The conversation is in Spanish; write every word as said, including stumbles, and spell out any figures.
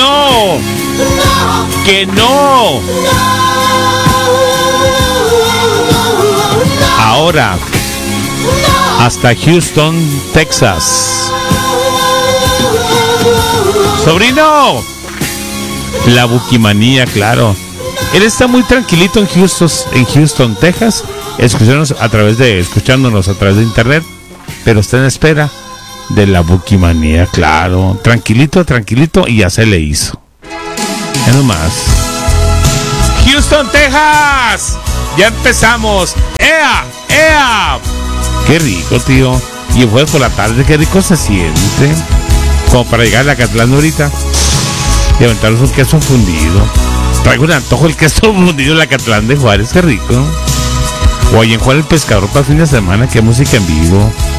no, que no. Ahora, hasta Houston, Texas. Sobrino, la Bukimanía, claro. Él está muy tranquilito en Houston, en Houston, Texas, escuchándonos a través de, escuchándonos a través de internet, pero está en espera de la Bukimanía, claro. Tranquilito, tranquilito, y ya se le hizo. Ya nomás. Houston, Texas. Ya empezamos. ¡Ea! ¡Ea! Qué rico, tío. Y el jueves por la tarde, qué rico se siente. Como para llegar a la Catlán ahorita y aventarnos un queso fundido. Traigo un antojo el queso fundido en la Catlán de Juárez, qué rico. O ahí en Juárez el Pescador para el fin de semana, qué música en vivo.